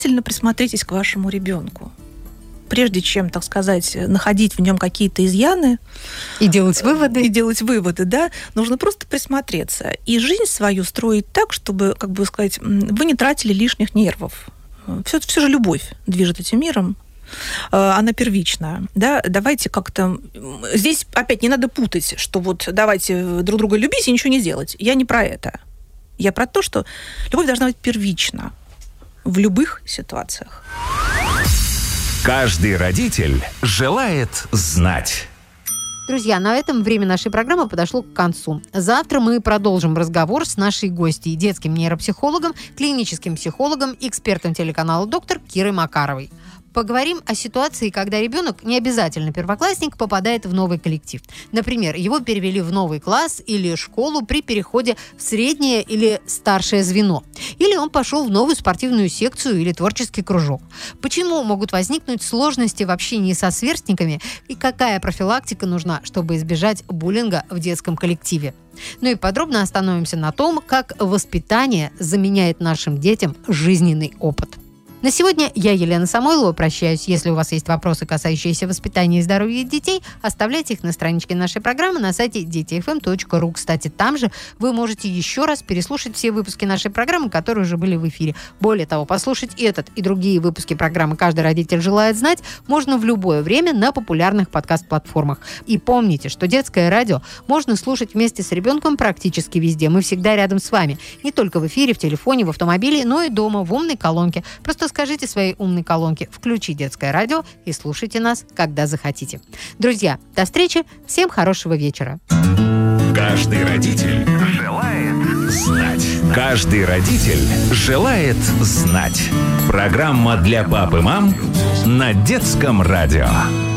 Присмотритесь к вашему ребенку. Прежде чем, так сказать, находить в нем какие-то изъяны и делать выводы, да, нужно просто присмотреться. И жизнь свою строить так, чтобы, как бы сказать, вы не тратили лишних нервов. Все же любовь движет этим миром. Она первична. Да? Давайте как-то... Здесь опять не надо путать, что вот давайте друг друга любить и ничего не делать. Я не про это. Я про то, что любовь должна быть первична в любых ситуациях. Каждый родитель желает знать. Друзья, на этом время нашей программы подошло к концу. Завтра мы продолжим разговор с нашей гостьей, детским нейропсихологом, клиническим психологом, экспертом телеканала «Доктор» Кирой Макаровой. Поговорим о ситуации, когда ребенок, не обязательно первоклассник, попадает в новый коллектив. Например, его перевели в новый класс или школу при переходе в среднее или старшее звено. Или он пошел в новую спортивную секцию или творческий кружок. Почему могут возникнуть сложности в общении со сверстниками и какая профилактика нужна, чтобы избежать буллинга в детском коллективе? Ну и подробно остановимся на том, как воспитание заменяет нашим детям жизненный опыт. На сегодня я, Елена Самойлова, прощаюсь. Если у вас есть вопросы, касающиеся воспитания и здоровья детей, оставляйте их на страничке нашей программы на сайте детифм.ру. Кстати, там же вы можете еще раз переслушать все выпуски нашей программы, которые уже были в эфире. Более того, послушать этот и другие выпуски программы «Каждый родитель желает знать» можно в любое время на популярных подкаст-платформах. И помните, что детское радио можно слушать вместе с ребенком практически везде. Мы всегда рядом с вами. Не только в эфире, в телефоне, в автомобиле, но и дома, в умной колонке. Просто скажите своей умной колонке «Включи детское радио» и слушайте нас, когда захотите. Друзья, до встречи. Всем хорошего вечера. Каждый родитель желает знать. Каждый родитель желает знать. Программа для пап и мам на детском радио.